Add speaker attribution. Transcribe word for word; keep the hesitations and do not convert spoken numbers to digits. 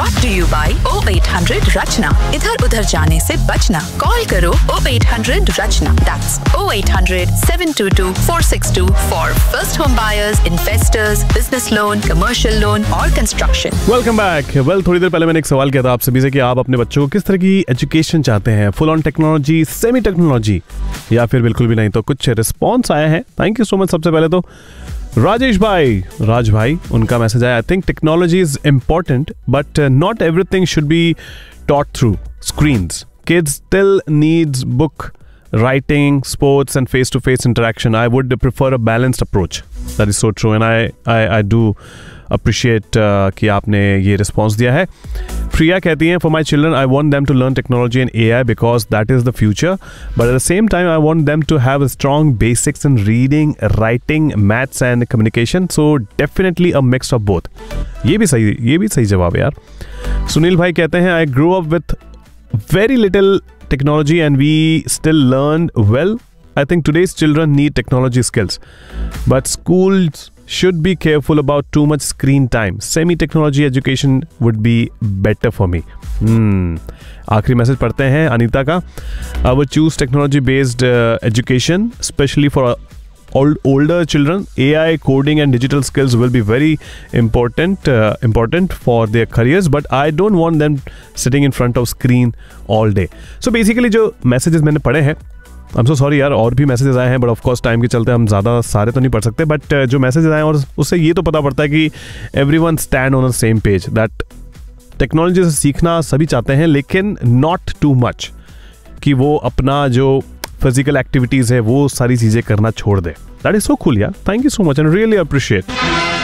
Speaker 1: Brought to you by O eight hundred Rachna. इधर उधर जाने से बचना. Call करो O eight hundred Rachna. That's O eight hundred seven two two four six two for first home buyers, investors, business loan, commercial loan और construction.
Speaker 2: Welcome back. Well, थोड़ी देर पहले मैंने एक सवाल किया था आप सभी से कि आप अपने बच्चों को किस तरह की एजुकेशन चाहते हैं, full on technology, semi technology या फिर बिल्कुल भी नहीं. तो कुछ रिस्पॉन्स आया है. Thank you so much. सबसे पहले तो राजेश भाई राज भाई उनका मैसेज आया. I think technology is important but not everything should be taught through screens. Kids still needs book writing, sports and face-to-face interaction. I would prefer a balanced approach. That is so true and I I, I do appreciate uh, कि आपने ये response दिया है. प्रिया कहती हैं for my children I want them to learn technology and A I because that is the future. But at the same time I want them to have a strong basics in reading, writing, maths and communication. So definitely a mix of both. ये भी सही ये भी सही जवाब है यार. सुनील भाई कहते हैं I grew up with very little technology and we still learned well. I think today's children need technology skills, but schools should be careful about too much screen time. Semi technology education would be better for me. Hmm. आखिरी message पढ़ते हैं अनीता का. I would choose technology based uh, education especially for Old, older children. A I, coding and digital skills will be very important uh, important for their careers, but I don't want them sitting in front of screen all day. So basically जो messages मैंने पढ़े हैं, I'm so sorry यार, और भी messages आए हैं, but of course time के चलते हम ज़्यादा सारे तो नहीं पढ़ सकते, but uh, जो messages आए हैं और उससे ये तो पता पड़ता है कि everyone stand on the same page that technology से सीखना सभी चाहते हैं, लेकिन not too much कि वो अपना जो फिजिकल एक्टिविटीज है वो सारी चीजें करना छोड़ दे. दैट इज सो कूल यार. Thank you so much and really appreciate.